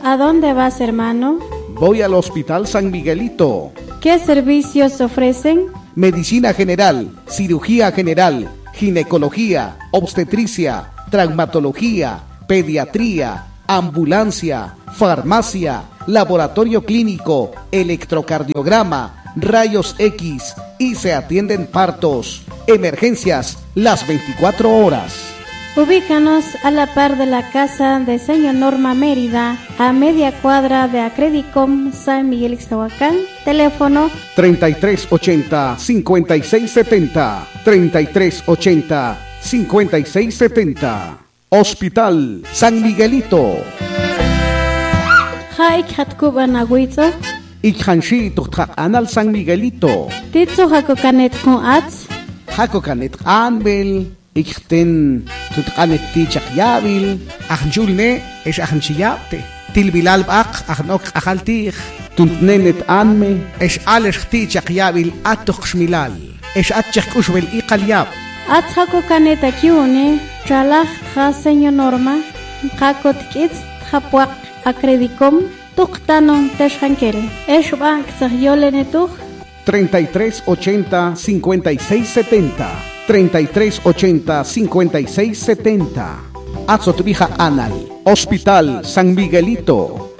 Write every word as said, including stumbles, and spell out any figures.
¿A dónde vas, hermano? Voy al Hospital San Miguelito. ¿Qué servicios ofrecen? Medicina general, cirugía general, ginecología, obstetricia, traumatología, pediatría, ambulancia, farmacia, laboratorio clínico, electrocardiograma, rayos X y se atienden partos, emergencias las veinticuatro horas. Ubícanos a la par de la casa de Señor Norma Mérida, a media cuadra de Acredicom San Miguel Ixtahuacán. Teléfono treinta y tres ochenta, cincuenta y seis setenta, treinta y tres ochenta, cincuenta y seis setenta. Hospital San Miguelito. Haik Hatkuban Agüizo. Ikhanshi Tukha Anal San Miguelito. Titzo Hakokanet con Ats. Hakokanet Anbel. Ikten Tutkanet Tichak Yabil. Ahnjulne es Ahnchiyapte. Tilbilal Bak Ahnok Ahaltich. Tuntnenet Anme es Alesh Tichak Yabil Atukshmilal. Es Atchak Ushbel Iqalyab. Ats Hakokanet Akiune. Chalach Ha Señor Norma. Hakot Kitz Hapuak Acredicom. Tuktanon Teshankel. Es Bank Zahyolenetuch. treinta y tres ochenta, cincuenta y seis setenta. treinta y tres ochenta, cincuenta y seis setenta. Atzotbija Anal. Hospital San Miguelito.